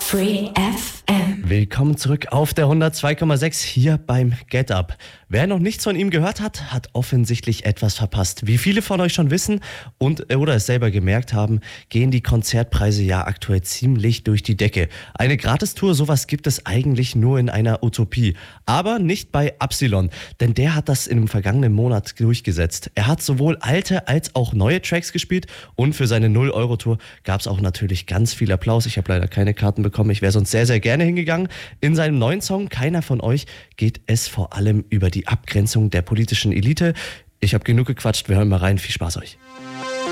Free FM. Willkommen zurück auf der 102,6 hier beim Get Up. Wer noch nichts von ihm gehört hat, hat offensichtlich etwas verpasst. Wie viele von euch schon wissen oder es selber gemerkt haben, gehen die Konzertpreise ja aktuell ziemlich durch die Decke. Eine Gratistour, sowas gibt es eigentlich nur in einer Utopie. Aber nicht bei Absilon, denn der hat das im vergangenen Monat durchgesetzt. Er hat sowohl alte als auch neue Tracks gespielt und für seine 0-Euro-Tour gab es auch natürlich ganz viel Applaus. Ich habe leider keine Karten bekommen, ich wäre sonst sehr, sehr gerne hingegangen. In seinem neuen Song Keiner von euch geht es vor allem über die Abgrenzung der politischen Elite. Ich habe genug gequatscht, wir hören mal rein. Viel Spaß euch.